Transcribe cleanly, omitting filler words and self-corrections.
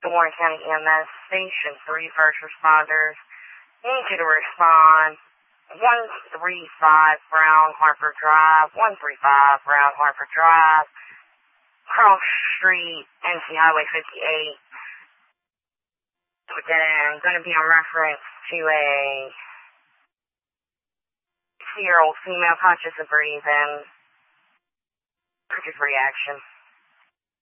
Warren County EMS, Station 3 first responders. Need you to respond. 135 Brown Harper Drive, 135 Brown Harper Drive, Cross Street, NC Highway 58. Again, going to be in reference to a 2-year-old female conscious of breathing. Triggered reaction.